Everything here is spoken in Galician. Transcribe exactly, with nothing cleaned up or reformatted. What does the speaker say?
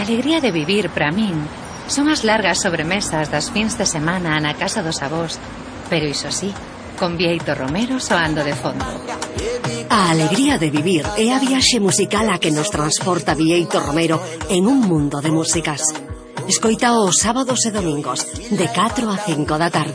alegría de vivir, para min, son as largas sobremesas das fins de semana na casa dos avós, pero iso sí, con Bieito Romero soando de fondo. A alegría de vivir é a viaxe musical a que nos transporta Bieito Romero en un mundo de músicas. Escoita os sábados e domingos, de catro a cinco da tarde.